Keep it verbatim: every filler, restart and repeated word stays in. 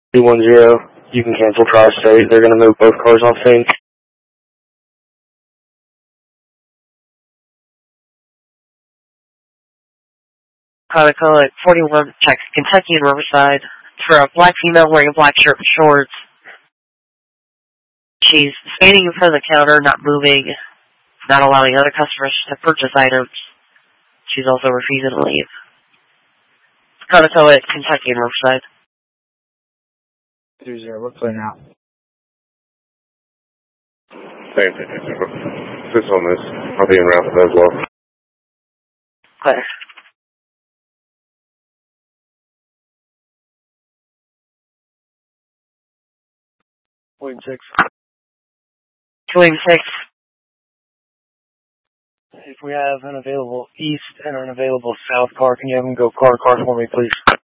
two one zero, you can cancel Tri-State. They're going to move both cars off scene. Conoco at forty-one, check Kentucky and Riverside. For a black female wearing a black shirt and shorts. She's standing in front of the counter, not moving, not allowing other customers to purchase items. She's also refusing to leave. Conoco at Kentucky and Riverside. two zero, we're clear now. Same thing. This on this. I'll be in route as well. Clear. Wing six. Wing six. If we have an available east and an available south car, can you have them go car car for me, please?